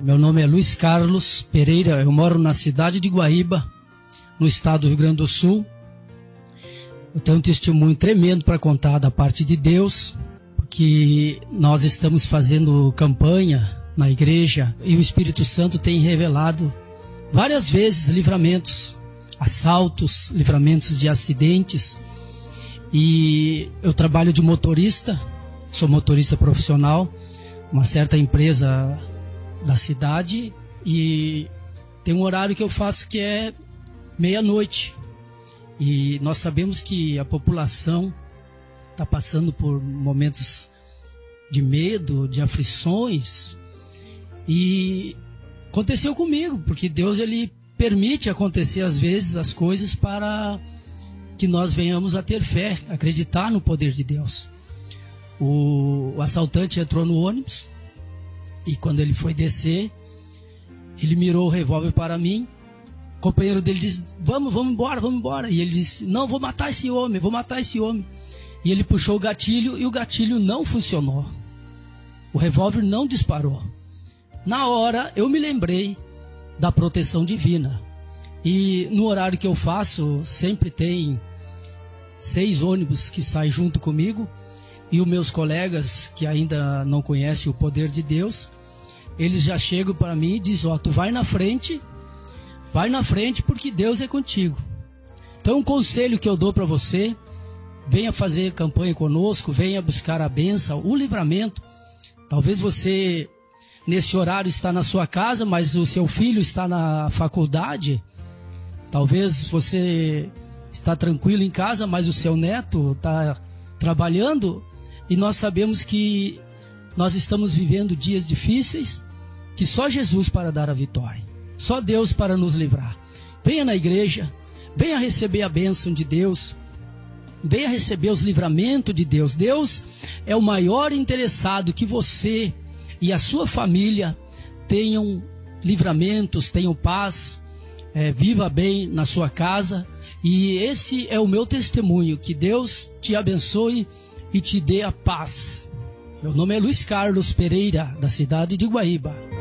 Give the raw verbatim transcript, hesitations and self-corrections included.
Meu nome é Luiz Carlos Pereira, eu moro na cidade de Guaíba, no estado do Rio Grande do Sul. Eu tenho um testemunho tremendo para contar da parte de Deus, porque nós estamos fazendo campanha na igreja e o Espírito Santo tem revelado várias vezes livramentos, assaltos, livramentos de acidentes. E eu trabalho de motorista, sou motorista profissional, uma certa empresa da cidade, e tem um horário que eu faço que é meia-noite. E nós sabemos que a população está passando por momentos de medo, de aflições. E aconteceu comigo, porque Deus ele permite acontecer às vezes as coisas para que nós venhamos a ter fé, acreditar no poder de Deus. O, o assaltante entrou no ônibus e quando ele foi descer, ele mirou o revólver para mim. O companheiro dele disse, vamos, vamos embora, vamos embora. E ele disse, não, vou matar esse homem, vou matar esse homem. E ele puxou o gatilho e o gatilho não funcionou. O revólver não disparou. Na hora, eu me lembrei da proteção divina. E no horário que eu faço, sempre tem seis ônibus que saem junto comigo. E os meus colegas, que ainda não conhecem o poder de Deus, eles já chegam para mim e dizem, ó, tu vai na frente, vai na frente porque Deus é contigo. Então, um conselho que eu dou para você, venha fazer campanha conosco, venha buscar a bênção, o livramento. Talvez você, nesse horário, está na sua casa, mas o seu filho está na faculdade. Talvez você está tranquilo em casa, mas o seu neto está trabalhando. E nós sabemos que nós estamos vivendo dias difíceis, que só Jesus para dar a vitória. Só Deus para nos livrar. Venha na igreja, venha receber a bênção de Deus, venha receber os livramentos de Deus. Deus é o maior interessado que você e a sua família tenham livramentos, tenham paz, é, viva bem na sua casa. E esse é o meu testemunho, que Deus te abençoe e te dê a paz. Meu nome é Luiz Carlos Pereira, da cidade de Guaíba.